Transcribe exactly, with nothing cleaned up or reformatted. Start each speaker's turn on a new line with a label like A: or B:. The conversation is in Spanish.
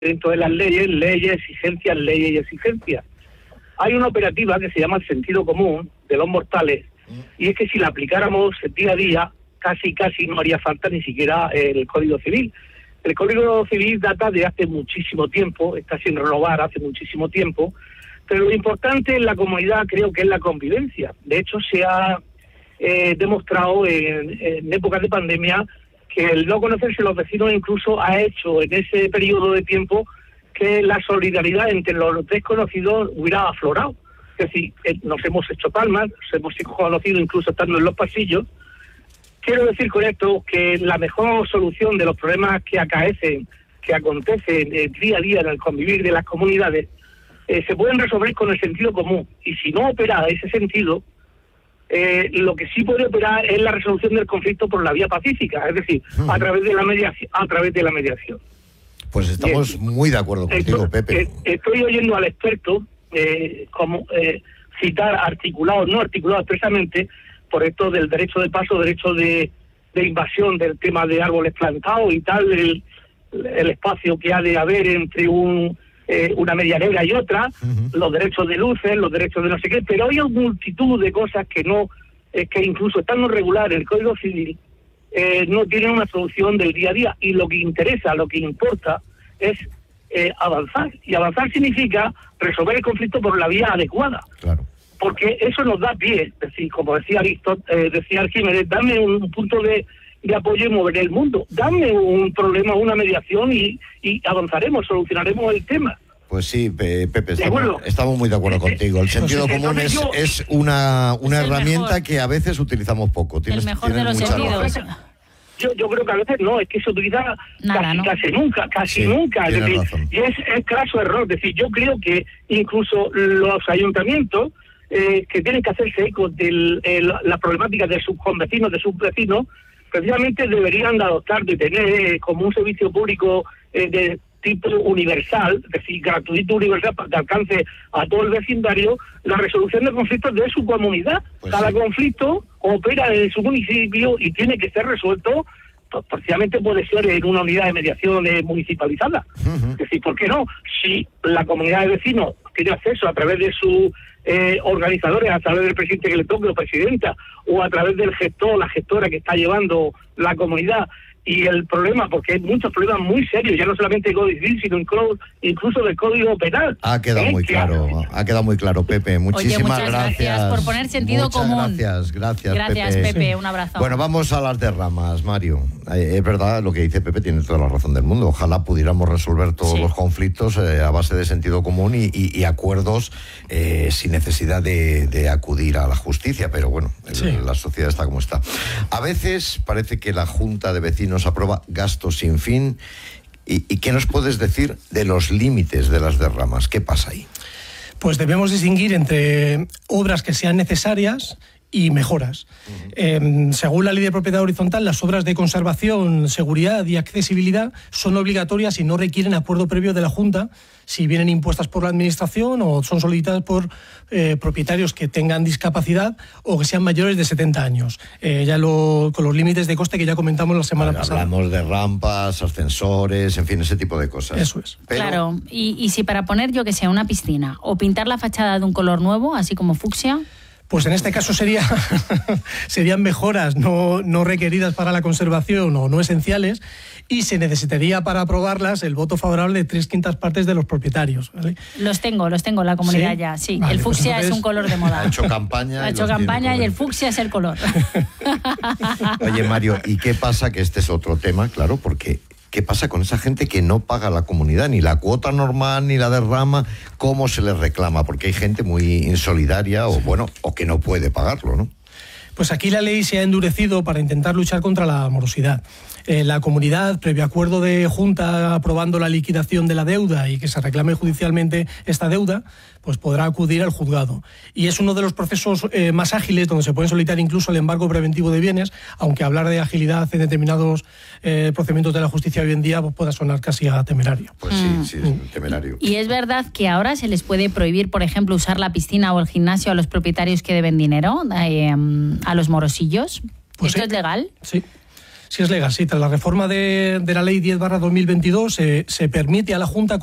A: dentro de las leyes, leyes, exigencias, leyes y exigencias. Hay una operativa que se llama el sentido común de los mortales, y es que si la aplicáramos día a día, casi casi no haría falta ni siquiera el Código Civil. El Código Civil data de hace muchísimo tiempo, está sin renovar hace muchísimo tiempo, pero lo importante en la comunidad creo que es la convivencia. De hecho, se ha eh, demostrado en, en épocas de pandemia que el no conocerse los vecinos incluso ha hecho en ese periodo de tiempo que la solidaridad entre los desconocidos hubiera aflorado. Es decir, eh, nos hemos hecho palmas, nos hemos conocido incluso estando en los pasillos. Quiero decir con esto que la mejor solución de los problemas que acaecen, que acontecen eh, día a día en el convivir de las comunidades, eh, se pueden resolver con el sentido común. Y si no opera ese sentido, eh, lo que sí puede operar es la resolución del conflicto por la vía pacífica, es decir, a través de la mediación. A través de la mediación.
B: Pues estamos Bien. muy de acuerdo contigo,
A: estoy,
B: Pepe.
A: Eh, estoy oyendo al experto eh, como eh, citar articulado, no articulado expresamente, por esto del derecho de paso, derecho de, de invasión del tema de árboles plantados y tal, el, el espacio que ha de haber entre un eh, una medianera y otra, uh-huh. los derechos de luces, los derechos de no sé qué, pero hay multitud de cosas que no, eh, que incluso estando regular el Código Civil, eh, no tienen una solución del día a día, y lo que interesa, lo que importa es eh, avanzar, y avanzar significa resolver el conflicto por la vía adecuada.
B: Claro. Porque
A: eso nos da pie, es decir, como decía Aristóteles, eh, decía Arquímedes, dame un punto de, de apoyo y mover el mundo, dame un problema, una mediación y, y avanzaremos, solucionaremos el tema.
B: Pues sí, Pepe, estamos, estamos muy de acuerdo contigo. El sentido pues, común es, yo, es una, una es herramienta mejor. que a veces utilizamos poco. Tienes,
C: el mejor de los sentidos.
A: Yo, yo creo que a veces no, es que se utiliza Nada, casi, ¿no? casi nunca, casi sí, nunca. Es decir, y es, es craso error. Es decir, yo creo que incluso los ayuntamientos Eh, que tienen que hacerse eco de eh, la problemática de sus convecinos, de sus vecinos, precisamente deberían de adoptar, de tener eh, como un servicio público eh, de tipo universal, es decir, gratuito, universal, de alcance a todo el vecindario, la resolución de conflictos de su comunidad. Pues Cada sí. conflicto opera en su municipio y tiene que ser resuelto, pues, precisamente puede ser en una unidad de mediación eh, municipalizada. Uh-huh. Es decir, ¿por qué no? Si la comunidad de vecinos tiene acceso a través de su Eh, organizadores, a través del presidente que le toque o presidenta, o a través del gestor, la gestora que está llevando la comunidad, y el problema, porque hay muchos problemas muy serios, ya no solamente del Código Civil, sino incluso del Código Penal.
B: Ha quedado ¿eh? muy claro, ha quedado muy claro, Pepe. Muchísimas
C: Oye, muchas
B: gracias.
C: gracias por poner sentido
B: muchas
C: común.
B: Gracias, gracias,
C: gracias
B: Pepe.
C: Pepe. Un abrazo.
B: Bueno, vamos a las derramas, Mario. Eh, es verdad, lo que dice Pepe tiene toda la razón del mundo. Ojalá pudiéramos resolver todos sí. los conflictos eh, a base de sentido común y, y, y acuerdos eh, sin necesidad de, de acudir a la justicia, pero bueno, sí. el, la sociedad está como está. A veces parece que la Junta de Vecinos aprueba gastos sin fin. ¿Y, ¿Y qué nos puedes decir de los límites de las derramas? ¿Qué pasa ahí?
D: Pues debemos distinguir entre obras que sean necesarias y mejoras. Uh-huh. Eh, según la Ley de Propiedad Horizontal, las obras de conservación, seguridad y accesibilidad son obligatorias y no requieren acuerdo previo de la Junta si vienen impuestas por la Administración o son solicitadas por eh, propietarios que tengan discapacidad o que sean mayores de setenta años. Eh, ya lo, con los límites de coste que ya comentamos la semana
B: vale,
D: pasada.
B: Hablamos de rampas, ascensores, en fin, ese tipo de cosas.
D: Eso es.
C: Pero... Claro, y, y si para poner, yo que sé, una piscina o pintar la fachada de un color nuevo, así como fucsia...
D: Pues en este caso sería, serían mejoras no, no requeridas para la conservación o no esenciales, y se necesitaría para aprobarlas el voto favorable de tres quintas partes de los propietarios, ¿vale?
C: Los tengo, los tengo en la comunidad ¿Sí? ya, sí. Vale, el fucsia pues entonces... es un color de moda.
B: Ha hecho campaña.
C: Ha hecho campaña y el fucsia es el color.
B: Oye, Mario, ¿y qué pasa? Que este es otro tema, claro, porque... ¿Qué pasa con esa gente que no paga la comunidad, ni la cuota normal, ni la derrama? ¿Cómo se les reclama? Porque hay gente muy insolidaria o, bueno, o que no puede pagarlo, ¿no?
D: Pues aquí la ley se ha endurecido para intentar luchar contra la morosidad. Eh, la comunidad, previo acuerdo de Junta aprobando la liquidación de la deuda y que se reclame judicialmente esta deuda, pues podrá acudir al juzgado. Y es uno de los procesos eh, más ágiles donde se puede solicitar incluso el embargo preventivo de bienes, aunque hablar de agilidad en determinados eh, procedimientos de la justicia hoy en día pues, pueda sonar casi a temerario.
B: Pues sí, sí, es temerario.
C: Y es verdad que ahora se les puede prohibir, por ejemplo, usar la piscina o el gimnasio a los propietarios que deben dinero, eh, a los morosillos.
D: Pues
C: ¿Esto
D: sí.
C: es legal?
D: Sí. Sí, es legal. Sí, tras la reforma de, de la Ley diez barra dos mil veintidós eh, se permite a la Junta